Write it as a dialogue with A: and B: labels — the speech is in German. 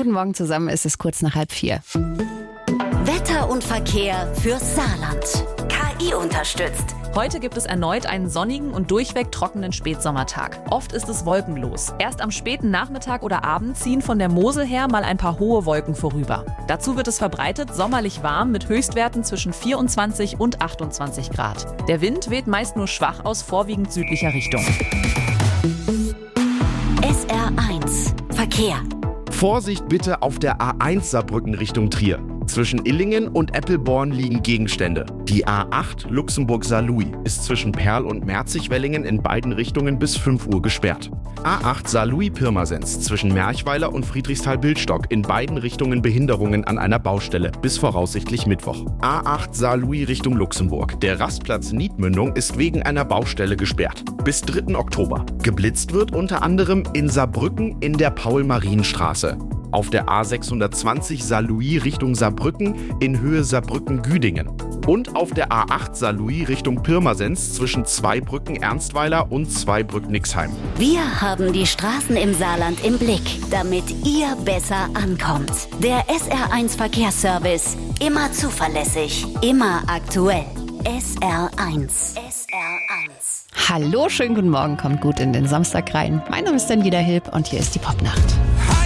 A: guten Morgen zusammen, es ist kurz nach 3:30.
B: Wetter und Verkehr fürs Saarland. KI unterstützt.
C: Heute gibt es erneut einen sonnigen und durchweg trockenen Spätsommertag. Oft ist es wolkenlos. Erst am späten Nachmittag oder Abend ziehen von der Mosel her mal ein paar hohe Wolken vorüber. Dazu wird es verbreitet sommerlich warm mit Höchstwerten zwischen 24 und 28 Grad. Der Wind weht meist nur schwach aus vorwiegend südlicher Richtung.
B: SR1 Verkehr.
D: Vorsicht bitte auf der A1 Saarbrücken Richtung Trier. Zwischen Illingen und Eppelborn liegen Gegenstände. Die A8 Luxemburg-Saarlouis ist zwischen Perl und Merzig-Wellingen in beiden Richtungen bis 5 Uhr gesperrt. A8 Saarlouis-Pirmasens zwischen Merchweiler und Friedrichsthal-Bildstock in beiden Richtungen Behinderungen an einer Baustelle bis voraussichtlich Mittwoch. A8 Saarlouis Richtung Luxemburg. Der Rastplatz Niedmündung ist wegen einer Baustelle gesperrt. Bis 3. Oktober. Geblitzt wird unter anderem in Saarbrücken in der Paul-Marien-Straße. Auf der A620 Saarlouis Richtung Saarbrücken in Höhe Saarbrücken-Güdingen. Und auf der A8 Saarlouis Richtung Pirmasens zwischen Zweibrücken-Ernstweiler und Zweibrück-Nixheim.
B: Wir haben die Straßen im Saarland im Blick, damit ihr besser ankommt. Der SR1 Verkehrsservice. Immer zuverlässig, immer aktuell. SR1. SR1.
A: Hallo, schönen guten Morgen, kommt gut in den Samstag rein. Mein Name ist Daniela Hilb und hier ist die Popnacht.